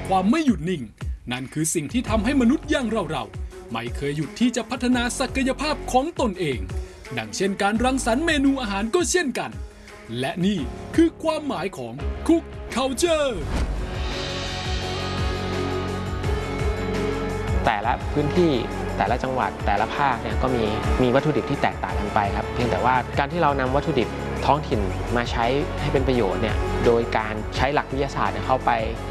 ความไม่หยุดนิ่งนั่นคือสิ่งที่ทำให้มนุษย์อย่างเราไม่เคยหยุดที่จะพัฒนาศักยภาพของตนเองดังเช่นการรังสรรค์เมนูอาหารก็เช่นกันและนี่คือความหมายของ Cook Culture แต่ละพื้นที่แต่ละจังหวัดแต่ละภาคเนี่ยก็มีวัตถุดิบที่แตกต่างกันไปครับเพียงแต่ว่าการที่เรานำวัตถุดิบท้องถิ่นมาใช้ให้เป็นประโยชน์เนี่ยโดยการใช้หลักวิทยาศาสตร์เข้าไป